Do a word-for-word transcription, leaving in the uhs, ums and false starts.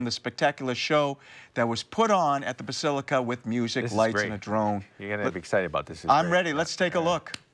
the spectacular show that was put on at the Basilica with music, This is lights, great. and a drone. You're going to be excited about this. This is I'm great. ready. Let's take a look.